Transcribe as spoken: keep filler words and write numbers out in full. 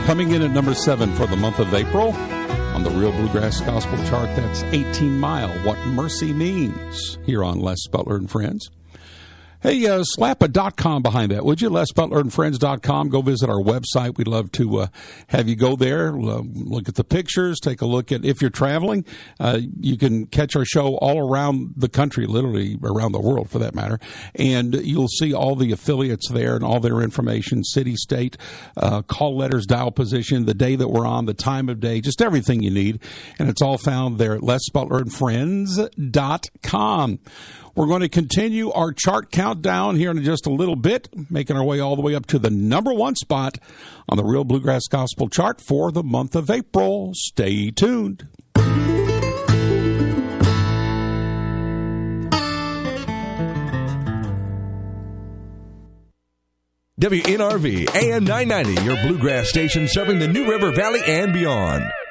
Coming in at number seven for the month of April on the Real Bluegrass Gospel chart, that's eighteen mile, What Mercy Means, here on Les Butler and Friends. Hey, uh, slap a dot com behind that, would you? Les Butler and Friends dot com. Go visit our website. We'd love to uh, have you go there, uh, look at the pictures, take a look at, if you're traveling, uh, you can catch our show all around the country, literally around the world for that matter, and you'll see all the affiliates there and all their information, city, state, uh, call letters, dial position, the day that we're on, the time of day, just everything you need, and it's all found there at Les Butler and Friends dot com. We're going to continue our chart countdown here in just a little bit, making our way all the way up to the number one spot on the Real Bluegrass Gospel chart for the month of April. Stay tuned. W N R V, A M nine ninety, your bluegrass station serving the New River Valley and beyond.